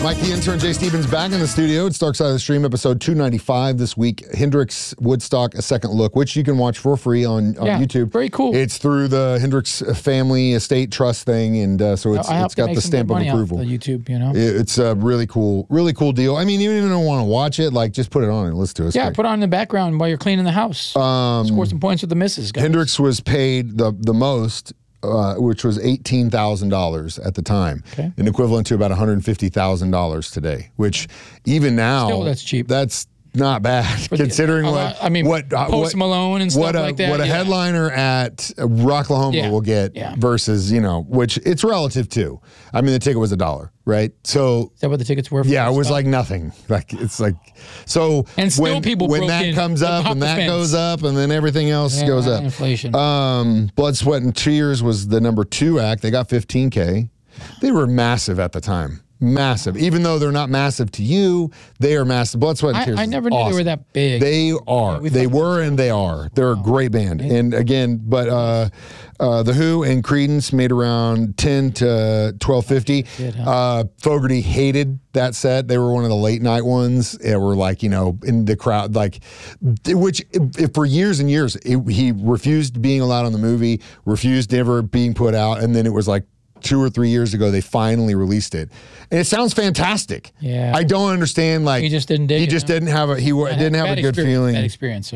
Mike the Intern, Jay Stevens back in the studio. It's Dark Side of the Stream, episode 295 this week. Hendrix Woodstock, A Second Look, which you can watch for free on YouTube. Very cool. It's through the Hendrix Family Estate Trust thing, and so it's got the stamp of approval. The YouTube, you know? It's a really cool deal. I mean, even if you don't want to watch it, like, just put it on and listen to it. Yeah, put it on in the background while you're cleaning the house. Score some points with the missus, guys. Hendrix was paid the most, which was $18,000 at the time, an equivalent to about $150,000 today. Which even now, still, that's cheap. That's not bad considering what Post Malone and stuff like that. What a headliner at Rocklahoma will get versus which it's relative to. I mean, the ticket was $1, right? So is that what the tickets were? Yeah, it was like nothing. Like it's like so. And still, when that comes up and that goes up and then everything else goes up. Inflation. Blood, Sweat, and Tears was the number 2 act. They got $15K. They were massive at the time. Massive. Even though they're not massive to you, they are massive. Blood, Sweat, and Tears. I never knew they were that big. They are. They were and they are. They're a great band. And again, but The Who and Creedence made around 10 to 1250. Fogerty hated that set. They were one of the late night ones. They were like, in the crowd, like, which for years and years, he refused being allowed on the movie, refused ever being put out. And then it was like 2 or 3 years ago, they finally released it, and it sounds fantastic. Yeah, I don't understand. Like, he just didn't dig it. He just didn't have a. He didn't have a good feeling. Bad experience.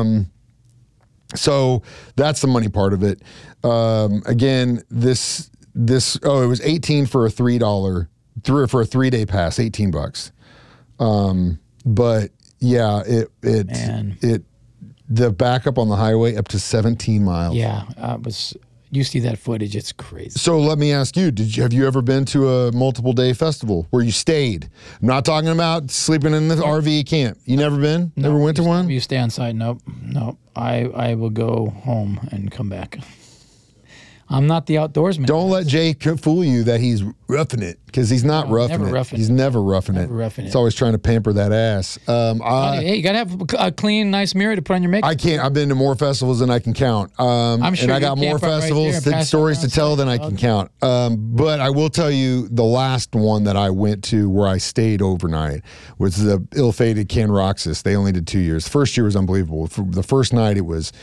So that's the money part of it. Again, this. Oh, it was $18 for a $3 for a 3-day pass. $18. But yeah, it the backup on the highway up to 17 miles. Yeah, you see that footage, it's crazy. So let me ask you, have you ever been to a multiple day festival where you stayed? I'm not talking about sleeping in the RV camp. You never been? No, never went to one? You stay on site? Nope. I will go home and come back. I'm not the outdoorsman. Don't let Jay fool you that he's roughing it, because he's not roughing it. He's never roughing it. He's always trying to pamper that ass. Hey, you got to have a clean, nice mirror to put on your makeup. I can't. I've been to more festivals than I can count. I'm sure. And I got more festivals, stories to tell than I can count. But I will tell you, the last one that I went to where I stayed overnight was the ill-fated Can Roxas. They only did 2 years. The first year was unbelievable. For the first night, it was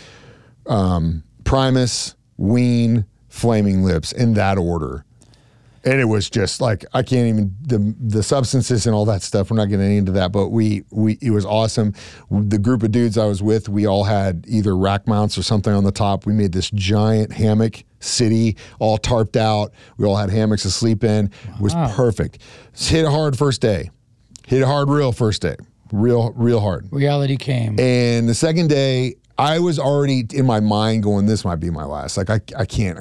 Primus, Ween, Flaming Lips, in that order. And it was just like, I can't even, the substances and all that stuff, we're not getting into that, but it was awesome. The group of dudes I was with, we all had either rack mounts or something on the top. We made this giant hammock city, all tarped out. We all had hammocks to sleep in. It was perfect. Hit it hard first day. Hit it hard real first day. Real hard. Reality came. And the second day, I was already in my mind going, this might be my last. Like, I can't.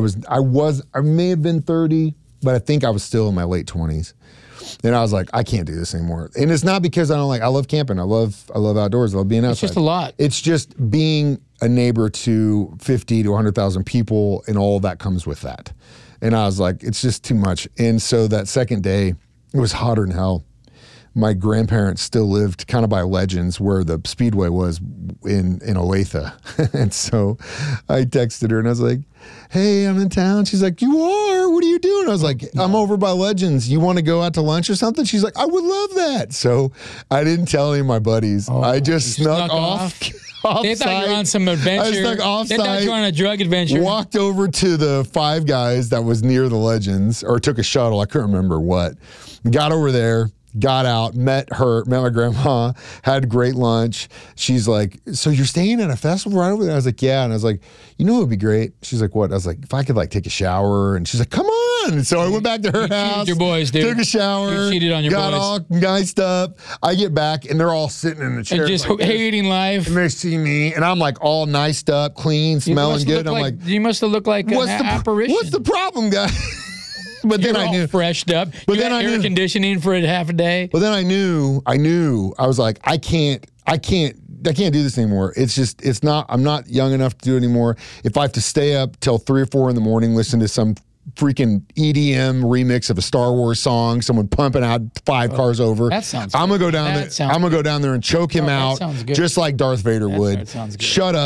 I may have been 30, but I think I was still in my late 20s. And I was like, I can't do this anymore. And it's not because I love camping. I love outdoors. I love being outside. It's just a lot. It's just being a neighbor to 50 to 100,000 people, and all that comes with that. And I was like, it's just too much. And so that second day, it was hotter than hell. My grandparents still lived kind of by Legends, where the Speedway was in Olathe. And so I texted her and I was like, hey, I'm in town. She's like, you are? What are you doing? I was like, I'm over by Legends. You want to go out to lunch or something? She's like, I would love that. So I didn't tell any of my buddies. I just snuck off. They thought you were on some adventure. I snuck off. They thought you were on a drug adventure. Walked over to the Five Guys that was near the Legends, or took a shuttle. I couldn't remember what. Got over there. Got out, met my grandma, had great lunch. She's like, so you're staying at a festival right over there? I was like, yeah. And I was like, you know what would be great? She's like, what? I was like, if I could take a shower. And she's like, come on. And so I went back to her house. Your boys, dude. Took a shower. You cheated on your boys. Got all niced up. I get back and they're all sitting in the chair. And just hating life. And they see me. And I'm like all niced up, clean, smelling good. I'm like, you must have looked like an apparition. What's the problem, guys? But then I knew, freshed up. But then I knew air conditioning for half a day. But then I knew. I was like, I can't do this anymore. It's not. I'm not young enough to do it anymore. If I have to stay up till 3 or 4 in the morning, listen to some freaking EDM remix of a Star Wars song, someone pumping out 5 cars over. That sounds. I'm gonna go down there. I'm gonna go down there and choke him out, just like Darth Vader would. Shut up.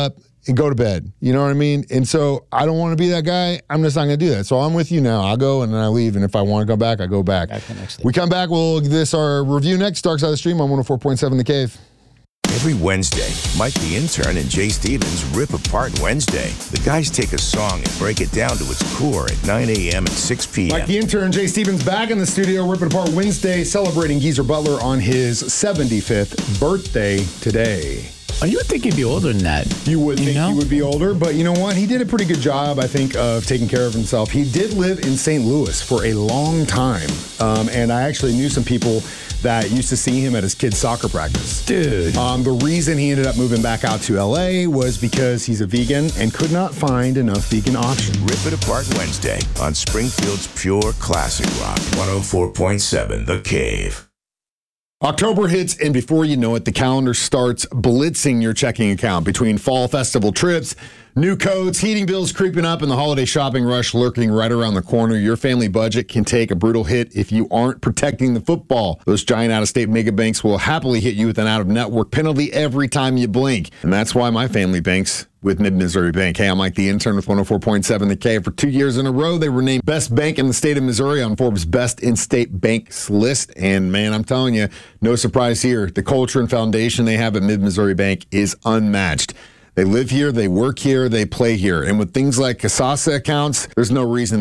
and go to bed. You know what I mean? And so I don't want to be that guy. I'm just not going to do that. So I'm with you now. I'll go and then I leave. And if I want to go back, I go back. We come back. We'll give this our review next. Dark Side of the Stream on 104.7 The Cave. Every Wednesday, Mike the Intern and Jay Stevens rip apart Wednesday. The guys take a song and break it down to its core at 9 a.m. and 6 p.m. Mike the Intern, Jay Stevens back in the studio, ripping apart Wednesday, celebrating Geezer Butler on his 75th birthday today. Oh, you would think he'd be older than that. You would think he would be older, but you know what? He did a pretty good job, I think, of taking care of himself. He did live in St. Louis for a long time, and I actually knew some people that used to see him at his kid's soccer practice. Dude. The reason he ended up moving back out to L.A. was because he's a vegan and could not find enough vegan options. Rip It Apart Wednesday on Springfield's Pure Classic Rock, 104.7 The Cave. October hits, and before you know it, the calendar starts blitzing your checking account between fall festival trips, new coats, heating bills creeping up, and the holiday shopping rush lurking right around the corner. Your family budget can take a brutal hit if you aren't protecting the football. Those giant out-of-state mega banks will happily hit you with an out-of-network penalty every time you blink. And that's why my family banks with Mid-Missouri Bank. Hey, I'm Mike the Intern with 104.7 The Cave. For 2 years in a row, they were named Best Bank in the state of Missouri on Forbes' Best In-State Banks list. And man, I'm telling you, no surprise here. The culture and foundation they have at Mid-Missouri Bank is unmatched. They live here, they work here, they play here. And with things like Kasasa accounts, there's no reason